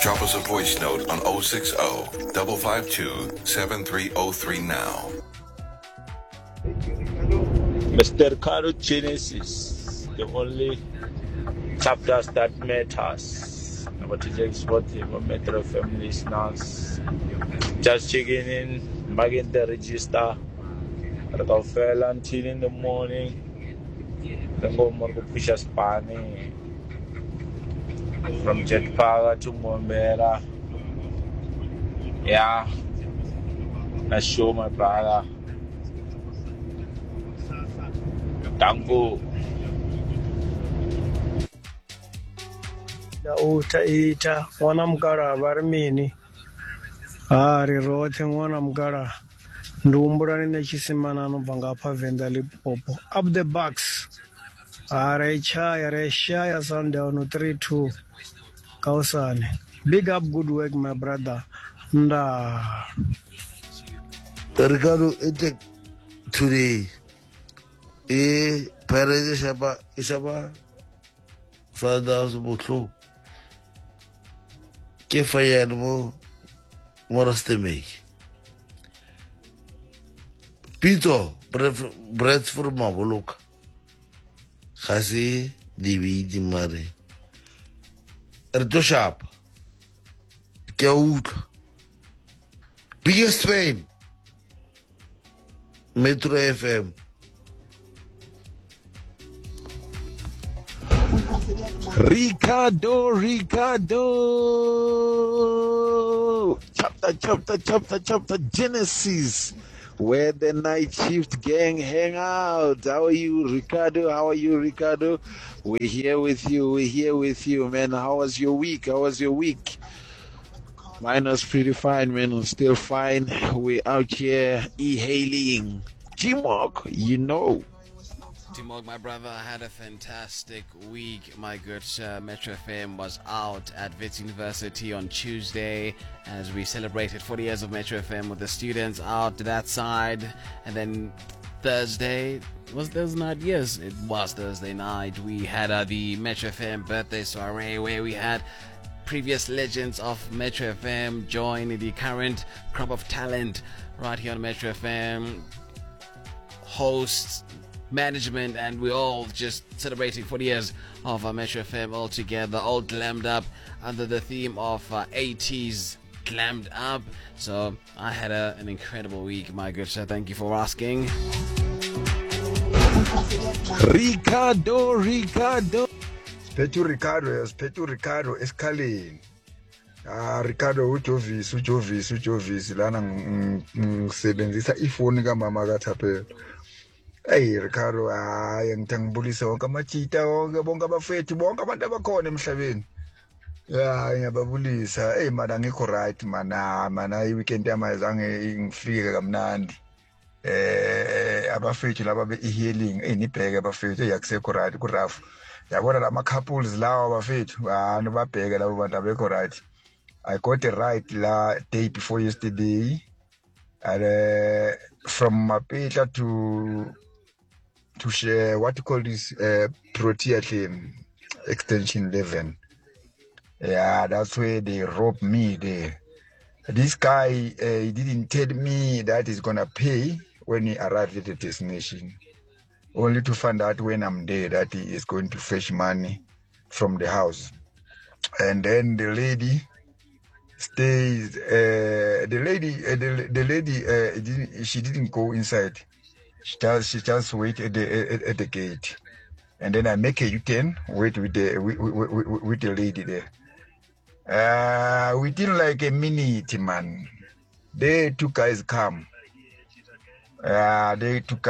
Drop us a voice note on 060 552 7303 now. Mr. Ricardo Genesis, the only chapters that matters. About today's sport, Metro Family Snacks. Just checking in, marking the register. I'll fail until in the morning. Then go more push a spanning from Jetpaga to Mombera. Yeah, I show my brother. Tango. Ita wana mkara barmini ari rote wana mkara ndumbura nine chisimana no banga pa venda Limpopo up the box are chaya sundown 3-2 Kausane. Big up, good work my brother. Nda Ricardo, today, Perez Isaba, Father Butlu, Kefayano, Morasteme, Pito, bread for Mavoluk, Hasi, Divi, Mare, Erto Sharp, Kauk, biggest fame. Metro FM. Ricardo. Chapter Genesis, where the night shift gang hang out. How are you, Ricardo? We're here with you, man. How was your week? Mine was pretty fine, man. I'm still fine. We're out here e-hailing. G-Mog, Timog, my brother, had a fantastic week. My good sir, Metro FM was out at Wits University on Tuesday as we celebrated 40 years of Metro FM with the students out to that side. And then Thursday, was Thursday night? Yes, it was Thursday night. We had the Metro FM birthday soiree where we had previous legends of Metro FM join the current crop of talent right here on Metro FM. Hosts, management, and we're all just celebrating 40 years of Metro FM all together, all glammed up under the theme of 80s glammed up. So I had an incredible week, my good sir. Thank you for asking. Ricardo. Petru Ricardo Escalene. Ricardo ujovis lana ngisebenzisa ifoni kamama kaThapelo. Hey Ricardo, ngithangibulisa wonke amachita wonke bonke abafethu bonke abantu abakhona emhlabeni. Ngiyababulisa. Hey mana ngikho right mana iweekend yami azange ngifike kamnandi. Abafethu laba be-healing nibheke abafethu yakusekho right kurafu. Yabona lama couples lawa abafethu nibabheke labo bantu abekho right. I got it right la day before yesterday. And from Mapeta to share what you call this Protea claim extension 11. Yeah, that's where they robbed me there. This guy he didn't tell me that he's gonna pay when he arrived at the destination. Only to find out when I'm there that he is going to fetch money from the house. And then the lady stays. The lady she didn't go inside. She just wait at the gate, and then I make a U-turn, wait with the lady there. Within like a minute, man, they two guys come. And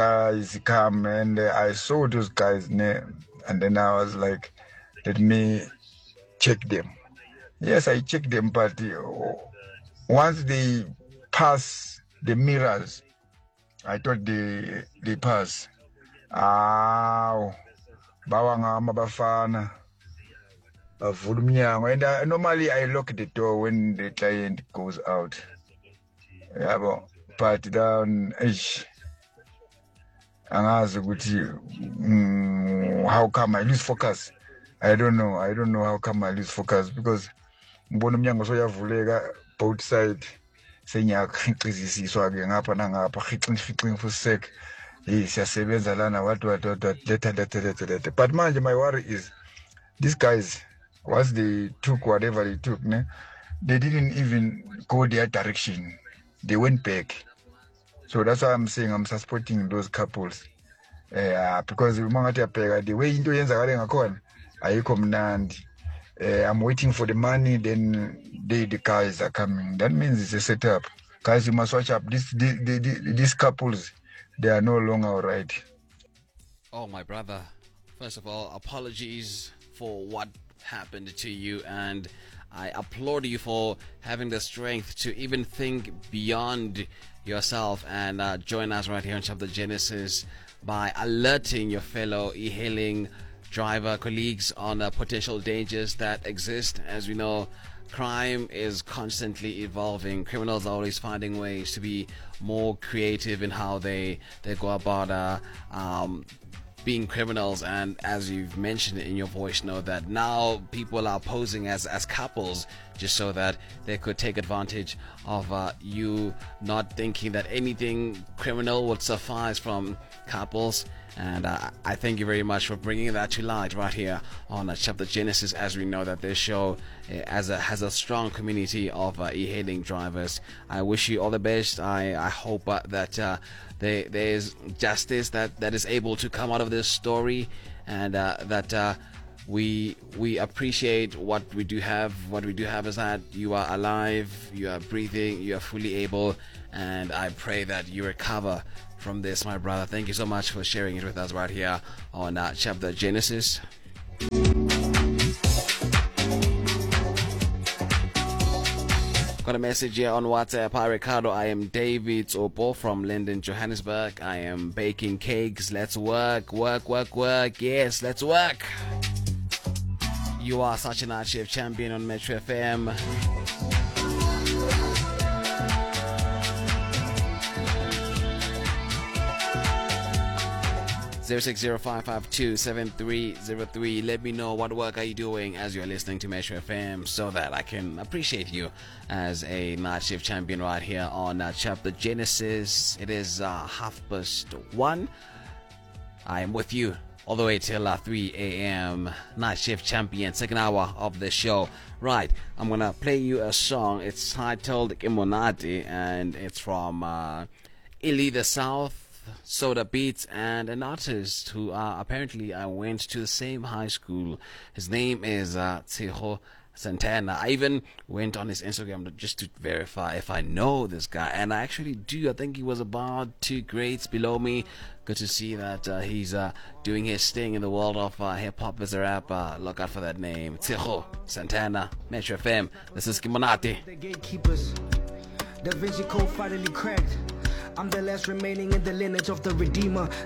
I saw those guys' name, and then I was like, let me check them. Yes, I checked them, but once they pass the mirrors, I thought they pass. Bawangama bafana. And normally I lock the door when the client goes out. Yeah, but down, how come I lose focus? I don't know how come I lose focus, because ngibona umnyango soyavuleka both side senyakhiqizisiswa ke ngapha nangapha khicing fusek siyasebenza lana what letha. But manje my worry is these guys, once they took whatever they took, they didn't even go their direction. They went back. So that's why I'm saying I'm supporting those couples. Because the way into yenzakale ngakhona ayikho mnandi. I'm waiting for the money, then the guys are coming. That means it's a setup. Guys, you must watch up. These couples, they are no longer all right. Oh, my brother. First of all, apologies for what happened to you, and I applaud you for having the strength to even think beyond yourself and join us right here on Chapter Genesis by alerting your fellow e-hailing driver colleagues on potential dangers that exist. As we know, crime is constantly evolving. Criminals are always finding ways to be more creative in how they go about being criminals. And as you've mentioned in your voice note, that now people are posing as couples just so that they could take advantage of you not thinking that anything criminal would suffice from couples. And I thank you very much for bringing that to light right here on Chapter Genesis, as we know that this show has a strong community of e-hailing drivers. I wish you all the best. I hope that there is justice that is able to come out of this story, and that we appreciate what we do have. What we do have is that you are alive, you are breathing, you are fully able, and I pray that you recover from this, my brother. Thank you so much for sharing it with us right here on Chapter Genesis. Got a message here on WhatsApp. Hi Ricardo, I am David Opo from Linden, Johannesburg. I am baking cakes. Let's work. Yes, let's work. You are such a night shift champion on Metro FM. 0605527303. Let me know what work are you doing as you're listening to Metro FM, so that I can appreciate you as a night shift champion right here on Chapter Genesis. It is 1:30. I am with you all the way till 3 a.m. Night shift champion, second hour of the show. Right, I'm gonna play you a song. It's titled Kimonati, and it's from Illy the South, Soda Beats, and an artist who apparently I went to the same high school. His name is Tseho Santana. I even went on his Instagram just to verify if I know this guy, and I actually do. I think he was about 2 grades below me. Good to see that he's doing his thing in the world of hip-hop as a rapper. Look out for that name, Tseho Santana, Metro FM. This is Kimonati. The gatekeepers, Da Vinci Code finally cracked. I'm the last remaining in the lineage of the Redeemer.